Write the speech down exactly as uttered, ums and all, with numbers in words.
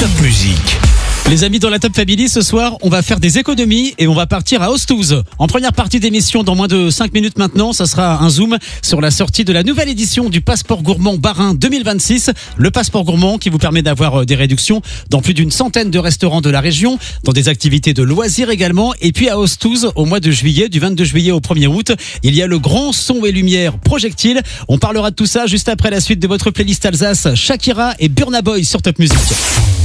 Top Musique. Les amis, dans la Top Family, ce soir, on va faire des économies et on va partir à Ostouze. En première partie d'émission, dans moins de cinq minutes maintenant, ça sera un zoom sur la sortie de la nouvelle édition du Passeport Gourmand Bas-Rhin deux mille vingt-six. Le Passeport Gourmand qui vous permet d'avoir des réductions dans plus d'une centaine de restaurants de la région, dans des activités de loisirs également. Et puis à Ostouze, au mois de juillet, du vingt-deux juillet au premier août, il y a le grand son et lumière projectile. On parlera de tout ça juste après la suite de votre playlist Alsace, Shakira et Burna Boy sur Top Musique.